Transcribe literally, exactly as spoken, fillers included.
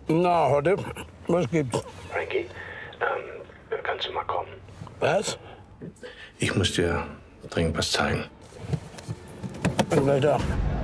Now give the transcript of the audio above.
Na, heute, was gibt's? Frankie, ähm, kannst du mal kommen? Was? Ich muss dir dringend was zeigen. Bin gleich da.